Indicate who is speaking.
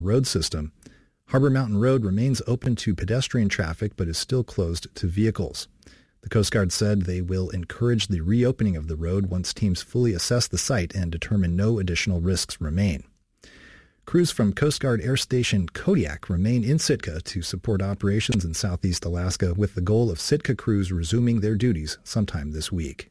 Speaker 1: road system. Harbor Mountain Road remains open to pedestrian traffic but is still closed to vehicles. The Coast Guard said they will encourage the reopening of the road once teams fully assess the site and determine no additional risks remain. Crews from Coast Guard Air Station Kodiak remain in Sitka to support operations in southeast Alaska with the goal of Sitka crews resuming their duties sometime this week.